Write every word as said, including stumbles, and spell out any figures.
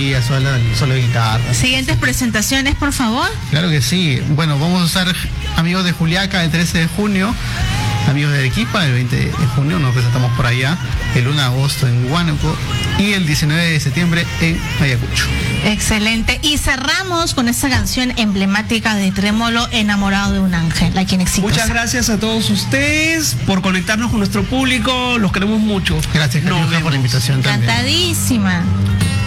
batería, solo, solo guitarra. Siguientes presentaciones, por favor. Claro que sí. Bueno, vamos a estar Amigos de Juliaca el trece de junio, Amigos de Arequipa el veinte de junio, nos presentamos por allá, el uno de agosto en Huánuco y el diecinueve de septiembre en Ayacucho. Excelente. Y cerramos con esta canción emblemática de Trémolo, Enamorado de un Ángel, la quien exitosa. Muchas gracias a todos ustedes por conectarnos con nuestro público, los queremos mucho. Gracias, Carlos, por la invitación también. Encantadísima.